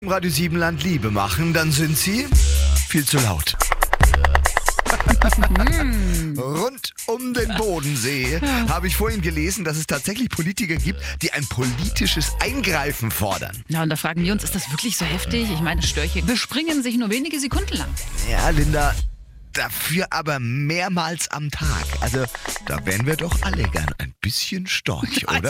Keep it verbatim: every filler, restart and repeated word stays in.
Im Radio Siebenland Liebe machen, dann sind sie viel zu laut. Rund um den Bodensee habe ich vorhin gelesen, dass es tatsächlich Politiker gibt, die ein politisches Eingreifen fordern. Na, und da fragen wir uns, ist das wirklich so heftig? Ich meine, Störche bespringen sich nur wenige Sekunden lang. Ja, Linda, dafür aber mehrmals am Tag. Also, da wären wir doch alle gern ein bisschen Storch, oder?